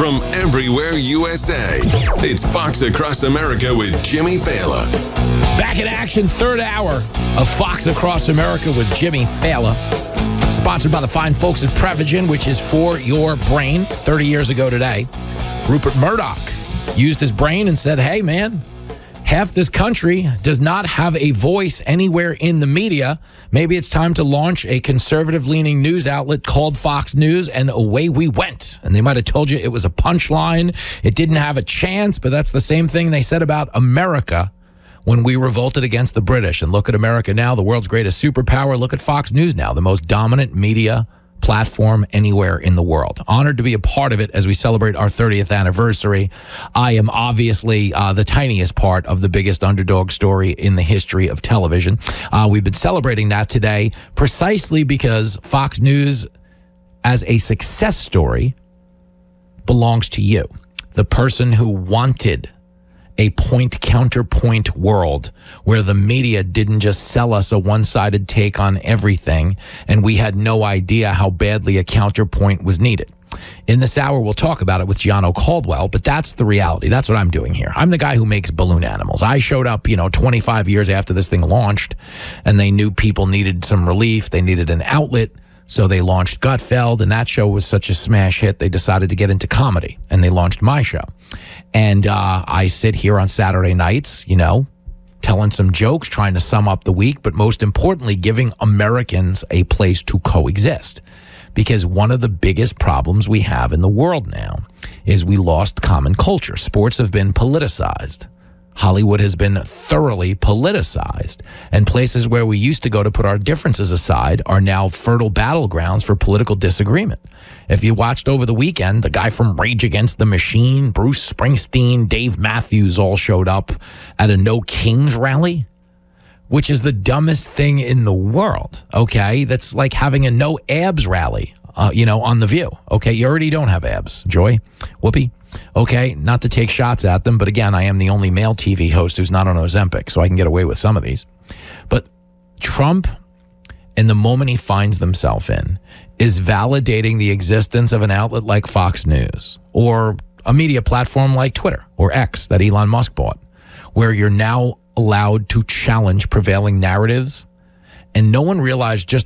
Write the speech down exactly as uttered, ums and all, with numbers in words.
from everywhere U S A. It's Fox Across America with Jimmy Fallon. Back in action, third hour of Fox Across America with Jimmy Fallon. Sponsored by the fine folks at Prevagen, which is for your brain. thirty years ago today, Rupert Murdoch used his brain and said, hey, man, half this country does not have a voice anywhere in the media. Maybe it's time to launch a conservative-leaning news outlet called Fox News, and away we went. And they might have told you it was a punchline. It didn't have a chance, but that's the same thing they said about America when we revolted against the British. And look at America now, the world's greatest superpower. Look at Fox News now, the most dominant media platform anywhere in the world. Honored to be a part of it as we celebrate our thirtieth anniversary. I am obviously uh, the tiniest part of the biggest underdog story in the history of television. Uh, we've been celebrating that today precisely because Fox News, as a success story, belongs to you, the person who wanted a point-counterpoint world where the media didn't just sell us a one-sided take on everything, and we had no idea how badly a counterpoint was needed. In this hour, we'll talk about it with Gianno Caldwell, but that's the reality. That's what I'm doing here. I'm the guy who makes balloon animals. I showed up, you know, twenty-five years after this thing launched, and they knew people needed some relief. They needed an outlet. So they launched Gutfeld, and that show was such a smash hit, they decided to get into comedy, and they launched my show. And uh, I sit here on Saturday nights, you know, telling some jokes, trying to sum up the week, but most importantly, giving Americans a place to coexist. Because one of the biggest problems we have in the world now is we lost common culture. Sports have been politicized. Hollywood has been thoroughly politicized, and places where we used to go to put our differences aside are now fertile battlegrounds for political disagreement. If you watched over the weekend, the guy from Rage Against the Machine, Bruce Springsteen, Dave Matthews all showed up at a No Kings rally, which is the dumbest thing in the world, okay? That's like having a no abs rally, uh, you know, on The View. Okay, you already don't have abs, Joy, Whoopi. Okay, not to take shots at them, but again, I am the only male T V host who's not on Ozempic, so I can get away with some of these. But Trump, in the moment he finds himself in, is validating the existence of an outlet like Fox News or a media platform like Twitter or X that Elon Musk bought, where you're now allowed to challenge prevailing narratives. And no one realized just